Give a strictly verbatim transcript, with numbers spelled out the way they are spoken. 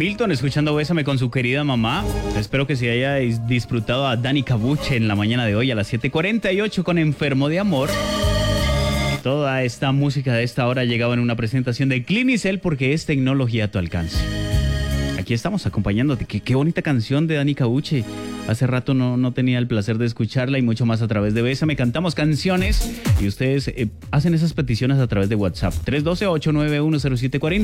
Milton escuchando Bésame con su querida mamá. Espero que se haya dis- disfrutado a Dani Cabuche en la mañana de hoy a las siete cuarenta y ocho con Enfermo de Amor. Toda esta música de esta hora ha llegado en una presentación de Clinicel porque es tecnología a tu alcance. Aquí estamos acompañándote. Qué, qué bonita canción de Dani Cabuche. Hace rato no, no tenía el placer de escucharla y mucho más a través de Bésame. Cantamos canciones y ustedes eh, hacen esas peticiones a través de WhatsApp. tres uno dos, ocho nueve uno, cero siete cuatro cero.